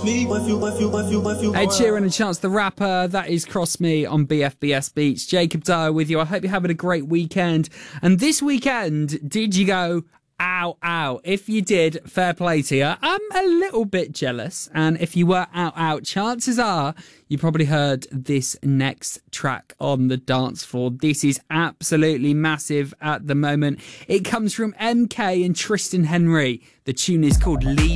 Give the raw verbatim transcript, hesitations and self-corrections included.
me, my fuel, my fuel, my fuel, my fuel. Ed Sheeran and Chance the Rapper, that is Cross Me on B F B S Beats. Jacob Dyer with you. I hope you're having a great weekend. And this weekend, did you go out, out? If you did, fair play to you. I'm a little bit jealous. And if you were out, out, chances are you probably heard this next track on the dance floor. This is absolutely massive at the moment. It comes from M K and Tristan Henry. The tune is called Leave.